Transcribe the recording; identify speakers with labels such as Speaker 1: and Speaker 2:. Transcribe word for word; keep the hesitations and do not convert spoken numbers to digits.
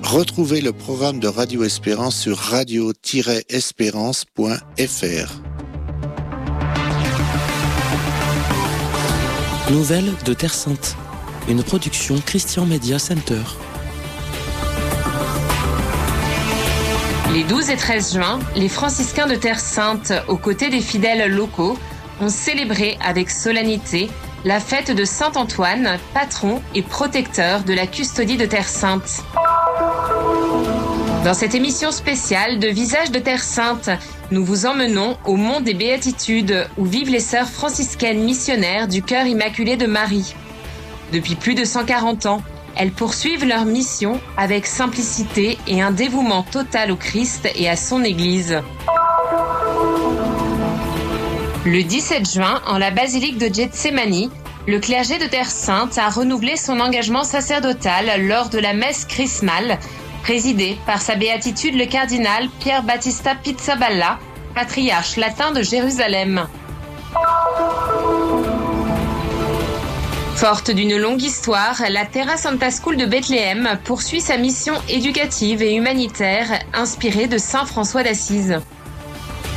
Speaker 1: Retrouvez le programme de Radio Espérance sur radio tiret espérance point f r.
Speaker 2: Nouvelles de Terre Sainte, une production Christian Media Center.
Speaker 3: Les douze et treize juin, les franciscains de Terre Sainte, aux côtés des fidèles locaux, ont célébré avec solennité la fête de Saint Antoine, patron et protecteur de la custodie de Terre Sainte. Dans cette émission spéciale de Visages de Terre Sainte, nous vous emmenons au Mont des Béatitudes, où vivent les sœurs franciscaines missionnaires du Cœur Immaculé de Marie. Depuis plus de cent quarante ans, elles poursuivent leur mission avec simplicité et un dévouement total au Christ et à son Église. Le dix-sept juin, en la basilique de Gethsémani, le clergé de Terre Sainte a renouvelé son engagement sacerdotal lors de la messe chrismale, présidée par sa béatitude le cardinal Pier Battista Pizzaballa, patriarche latin de Jérusalem. Forte d'une longue histoire, la Terra Santa School de Bethléem poursuit sa mission éducative et humanitaire inspirée de saint François d'Assise.